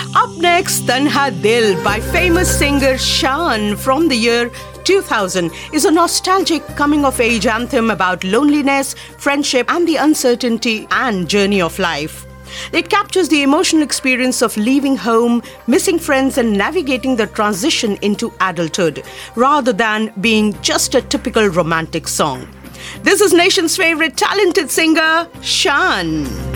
Up next, Tanha Dil by famous singer Shan from the year 2000 is a nostalgic coming-of-age anthem about loneliness, friendship, and the uncertainty and journey of life. It captures the emotional experience of leaving home, missing friends, and navigating the transition into adulthood, rather than being just a typical romantic song. This is nation's favorite talented singer, Shan.